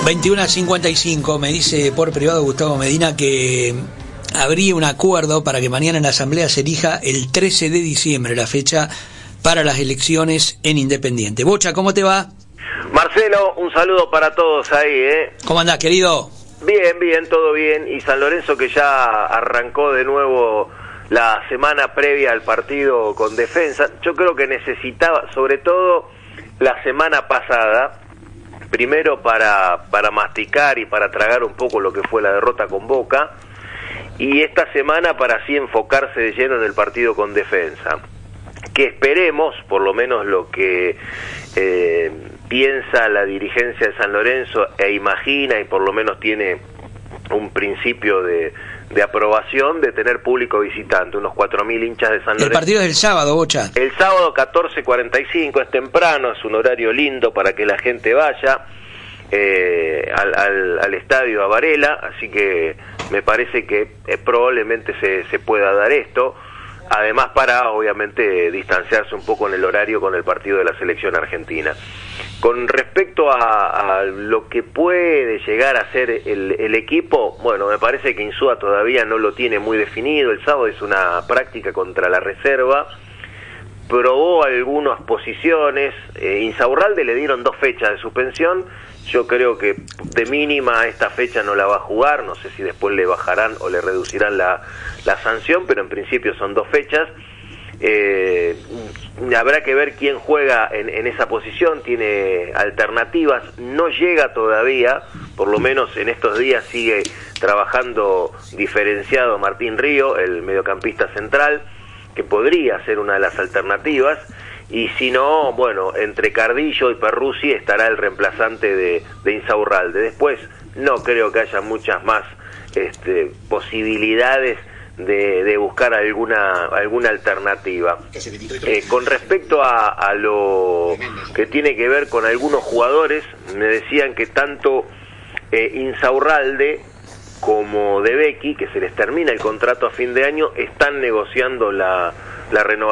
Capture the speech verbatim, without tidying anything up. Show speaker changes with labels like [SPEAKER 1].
[SPEAKER 1] veintiuno a cincuenta y cinco, me dice por privado Gustavo Medina que habría un acuerdo para que mañana en la Asamblea se elija el trece de diciembre, la fecha para las elecciones en Independiente. Bocha, ¿cómo te va?
[SPEAKER 2] Marcelo, un saludo para todos ahí, ¿eh?
[SPEAKER 1] ¿Cómo andás, querido?
[SPEAKER 2] Bien, bien, todo bien. Y San Lorenzo, que ya arrancó de nuevo la semana previa al partido con Defensa. Yo creo que necesitaba, sobre todo la semana pasada, primero para, para masticar y para tragar un poco lo que fue la derrota con Boca, y esta semana para así enfocarse de lleno en el partido con Defensa. Que esperemos, por lo menos lo que eh, piensa la dirigencia de San Lorenzo e imagina, y por lo menos tiene un principio de, de aprobación, de tener público visitante, unos cuatro mil hinchas de San Lorenzo.
[SPEAKER 1] El partido es el sábado, Bocha.
[SPEAKER 2] El sábado catorce cuarenta y cinco, es temprano, es un horario lindo para que la gente vaya eh, al, al, al estadio a Varela, así que me parece que eh, probablemente se, se pueda dar esto. Además para, obviamente, distanciarse un poco en el horario con el partido de la selección argentina. Con respecto a, a lo que puede llegar a ser el, el equipo, bueno, me parece que Insúa todavía no lo tiene muy definido. El sábado es una práctica contra la reserva, probó algunas posiciones. eh, Insaurralde le dieron dos fechas de suspensión. Yo creo que de mínima esta fecha no la va a jugar, no sé si después le bajarán o le reducirán la, la sanción, pero en principio son dos fechas. Eh, habrá que ver quién juega en, en esa posición, tiene alternativas, no llega todavía, por lo menos en estos días sigue trabajando diferenciado Martín Río, el mediocampista central, que podría ser una de las alternativas. Y si no, bueno, entre Cardillo y Perruzzi estará el reemplazante de, de Insaurralde. Después no creo que haya muchas más este, posibilidades de, de buscar alguna alguna alternativa. Eh, con respecto a, a lo que tiene que ver con algunos jugadores, me decían que tanto eh, Insaurralde como De Becchi, que se les termina el contrato a fin de año, están negociando la, la renovación